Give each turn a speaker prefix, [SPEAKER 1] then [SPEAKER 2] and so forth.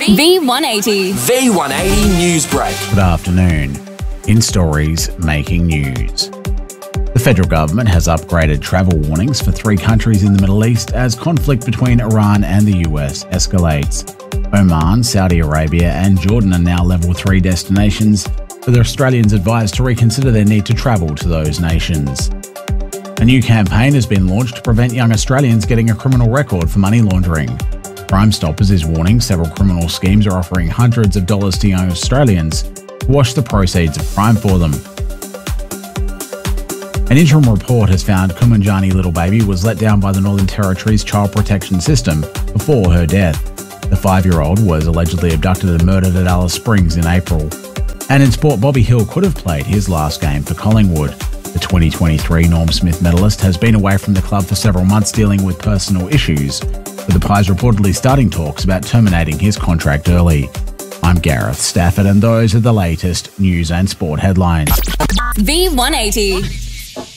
[SPEAKER 1] V180.
[SPEAKER 2] V180 News Break.
[SPEAKER 3] Good afternoon. In stories making news. The federal government has upgraded travel warnings for 3 countries in the Middle East as conflict between Iran and the US escalates. Oman, Saudi Arabia and Jordan are now level 3 destinations, with Australians advised to reconsider their need to travel to those nations. A new campaign has been launched to prevent young Australians getting a criminal record for money laundering. Crime Stoppers is warning several criminal schemes are offering hundreds of dollars to young Australians to wash the proceeds of crime for them. An interim report has found Kumanjani Little Baby was let down by the Northern Territory's child protection system before her death. The 5-year-old was allegedly abducted and murdered at Alice Springs in April. And in sport, Bobby Hill could have played his last game for Collingwood. The 2023 Norm Smith medalist has been away from the club for several months dealing with personal issues, with the Pies reportedly starting talks about terminating his contract early. I'm Gareth Stafford and those are the latest news and sport headlines.
[SPEAKER 1] V180.